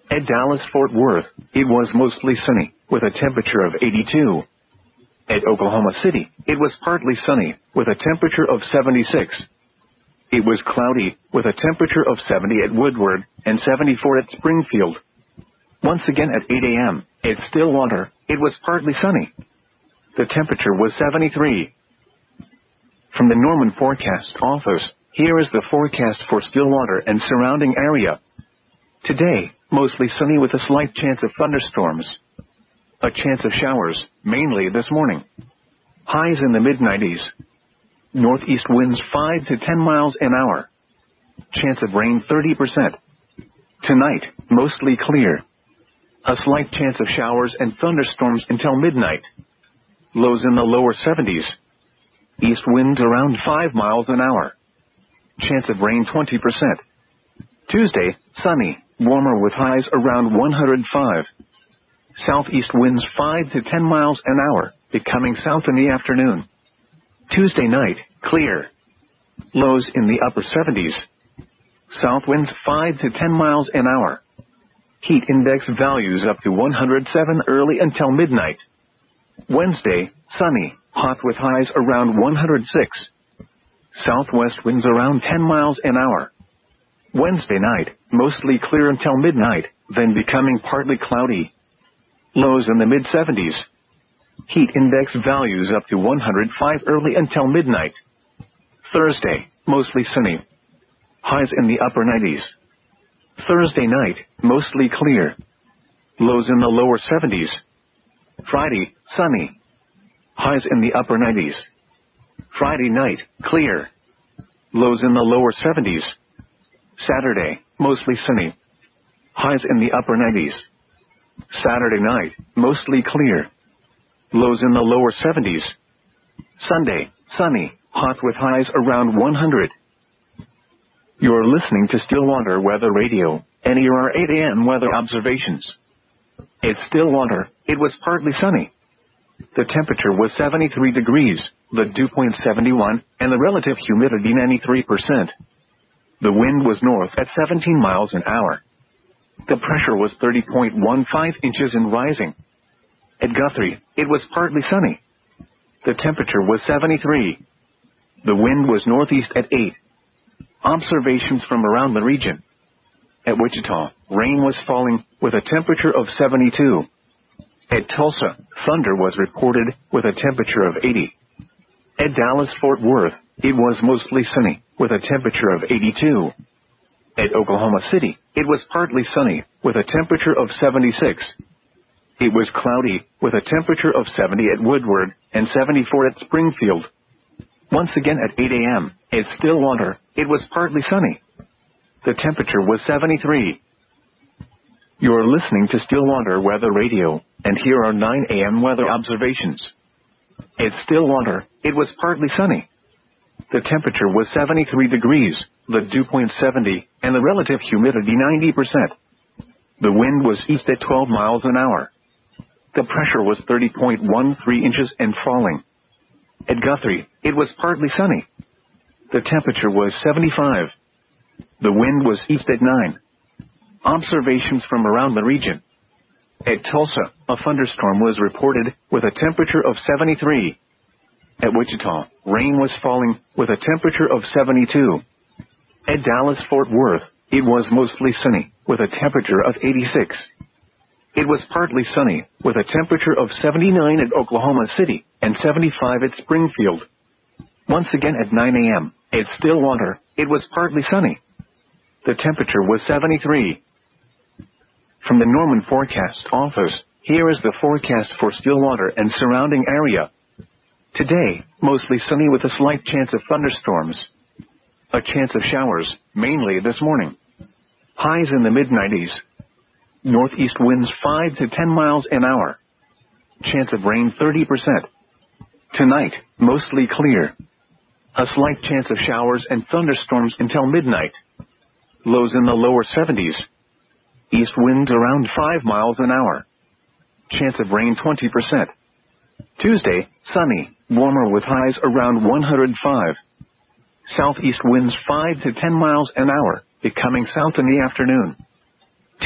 At Dallas-Fort Worth, it was mostly sunny, with a temperature of 82. At Oklahoma City, it was partly sunny, with a temperature of 76. It was cloudy, with a temperature of 70 at Woodward, and 74 at Springfield. Once again at 8 a.m., at Stillwater, it was partly sunny. The temperature was 73. From the Norman Forecast Office, here is the forecast for Stillwater and surrounding area. Today, mostly sunny with a slight chance of thunderstorms. A chance of showers, mainly this morning. Highs in the mid-90s. Northeast winds 5 to 10 miles an hour. Chance of rain 30%. Tonight, mostly clear. A slight chance of showers and thunderstorms until midnight. Lows in the lower 70s. East winds around 5 miles an hour. Chance of rain 20%. Tuesday, sunny, warmer with highs around 105. Southeast winds 5 to 10 miles an hour, becoming south in the afternoon. Tuesday night, clear. Lows in the upper 70s. South winds 5 to 10 miles an hour. Heat index values up to 107 early until midnight. Wednesday, sunny, hot with highs around 106. Southwest winds around 10 miles an hour. Wednesday night, mostly clear until midnight, then becoming partly cloudy. Lows in the mid-70s. Heat index values up to 105 early until midnight. Thursday, mostly sunny. Highs in the upper 90s. Thursday night, mostly clear. Lows in the lower 70s. Friday, sunny. Highs in the upper 90s. Friday night, clear. Lows in the lower 70s. Saturday, mostly sunny. Highs in the upper 90s. Saturday night, mostly clear. Lows in the lower 70s. Sunday, sunny, hot with highs around 100. You're listening to Stillwater Weather Radio, and here are 8 a.m. weather observations. At Stillwater, it was partly sunny. The temperature was 73 degrees, the dew point 71, and the relative humidity 93%. The wind was north at 17 miles an hour. The pressure was 30.15 inches and rising. At Guthrie, it was partly sunny. The temperature was 73. The wind was northeast at 8. Observations from around the region. At Wichita, rain was falling with a temperature of 72. At Tulsa, thunder was reported with a temperature of 80. At Dallas-Fort Worth, it was mostly sunny with a temperature of 82. At Oklahoma City, it was partly sunny with a temperature of 76. It was cloudy with a temperature of 70 at Woodward and 74 at Springfield. Once again at 8 a.m., at Stillwater, it was partly sunny. The temperature was 73. You're listening to Stillwater Weather Radio, and here are 9 a.m. weather observations. At Stillwater, it was partly sunny. The temperature was 73 degrees, the dew point 70, and the relative humidity 90%. The wind was east at 12 miles an hour. The pressure was 30.13 inches and falling. At Guthrie, it was partly sunny. The temperature was 75. The wind was east at 9. Observations from around the region. At Tulsa, a thunderstorm was reported with a temperature of 73. At Wichita, rain was falling with a temperature of 72. At Dallas-Fort Worth, it was mostly sunny with a temperature of 86. It was partly sunny with a temperature of 79 at Oklahoma City and 75 at Springfield. Once again at 9 a.m., at Stillwater, it was partly sunny. The temperature was 73. From the Norman Forecast Office, here is the forecast for Stillwater and surrounding area. Today, mostly sunny with a slight chance of thunderstorms. A chance of showers, mainly this morning. Highs in the mid-90s. Northeast winds 5 to 10 miles an hour. Chance of rain 30%. Tonight, mostly clear. A slight chance of showers and thunderstorms until midnight. Lows in the lower 70s. East winds around 5 miles an hour. Chance of rain 20%. Tuesday, sunny, warmer with highs around 105. Southeast winds 5 to 10 miles an hour, becoming south in the afternoon.